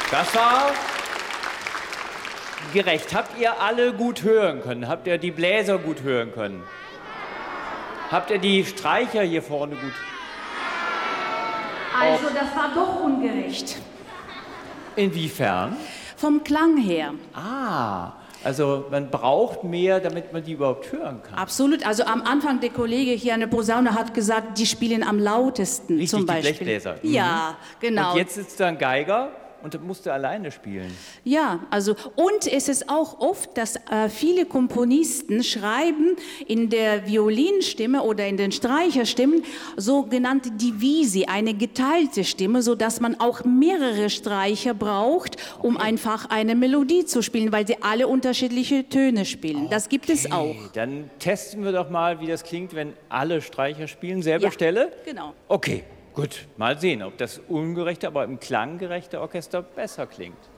Das war gerecht. Habt ihr alle gut hören können? Habt ihr die Bläser gut hören können? Habt ihr die Streicher hier vorne gut? Also, das war doch ungerecht. Inwiefern? Vom Klang her. Ah, also man braucht mehr, damit man die überhaupt hören kann. Absolut. Also am Anfang der Kollege hier an der Posaune hat gesagt, die spielen am lautesten. Richtig, zum Beispiel. die Blechbläser. Ja, genau. Und jetzt sitzt da ein Geiger und musste alleine spielen. Ja, also und es ist auch oft, dass viele Komponisten schreiben in der Violinstimme oder in den Streicherstimmen sogenannte Divisi, eine geteilte Stimme, so dass man auch mehrere Streicher braucht, um einfach eine Melodie zu spielen, weil sie alle unterschiedliche Töne spielen. Das gibt es auch. Dann testen wir doch mal, wie das klingt, wenn alle Streicher spielen. Selbe Ja, Stelle? genau. Okay, gut. Mal sehen, ob das ungerechte, aber im klanggerechte Orchester besser klingt.